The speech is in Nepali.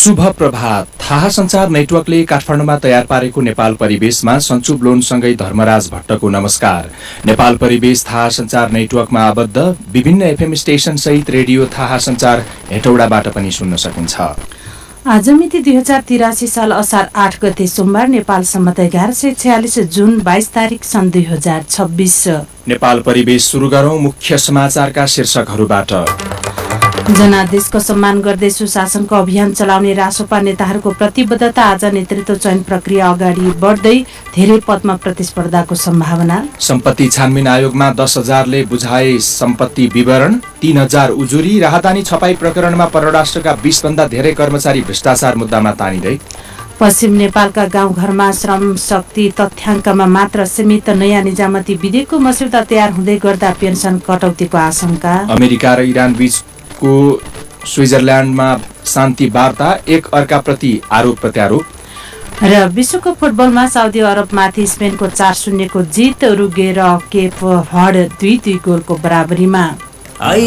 शुभ प्रभात। थाहा संचार नेटवर्कले काठमाडौँमा तयार पारेको नेपाल परिवेशमा सञ्चु ब्लोनसँगै धर्मराज भट्टको नमस्कार। नेपाल परिवेश थाहा संचार नेटवर्कमा आबद्ध विभिन्न एफएम स्टेशन सहित रेडियो थाहा संचार हेटौडाबाट पनि सुन्न सकिन्छ। आज मिति 2083 साल असार 8 गते सोमबार, नेपाल सम्मत 1146 जुन 22 तारिक सन् 2026। नेपाल परिवेश सुरु गरौं मुख्य समाचारका शीर्षकहरूबाट। जनादेशको सम्मान गर्दै सुशासनको अभियान चलाउने रासोपा नेताहरूको प्रतिबद्धता। आज नेतृत्व चयन प्रक्रिया अगाडि बढ्दै धेरै पदमा प्रतिस्पर्धाको सम्भावना। सम्पत्ति छानबिन आयोगमा 10,000ले बुझाए सम्पत्ति विवरण। 3,000 उजुरी। राहदानी छपाई प्रकरणमा परराष्ट्रका 20 भन्दा धेरै कर्मचारी भ्रष्टाचार मुद्दामा तानिँदै। पश्चिम नेपालका गाउँघरमा श्रम शक्ति तथ्याङ्कमा मात्र सीमित नयाँ निजामती विधेयकको मस्यौदा तयार हुँदै गर्दा पेन्सन कटौतीको आशंका। अमेरिका र इरान बीचको स्विजरल्यान्डमा शान्ति वार्ता। एक अर्काप्रति आरोप प्रत्यारोप। र विश्वकप फुटबलमा साउदी अरबमाथि स्पेनको 4-0 को जित। उरुग्वे र केप भर्ड 2-2 गोलको बराबरीमा।